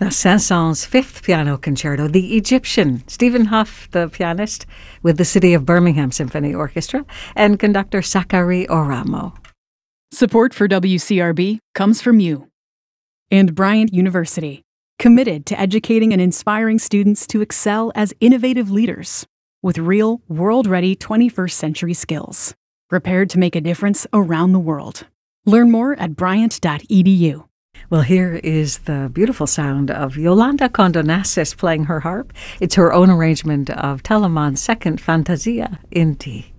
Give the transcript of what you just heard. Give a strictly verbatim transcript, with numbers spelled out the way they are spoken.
Now, Saint-Saëns' Fifth Piano Concerto, the Egyptian, Stephen Huff, the pianist, with the City of Birmingham Symphony Orchestra, and conductor Sakari Oramo. Support for W C R B comes from you and Bryant University, committed to educating and inspiring students to excel as innovative leaders with real, world-ready twenty-first century skills, prepared to make a difference around the world. Learn more at bryant dot e d u. Well, here is the beautiful sound of Yolanda Condonassis playing her harp. It's her own arrangement of Telemann's second Fantasia in D.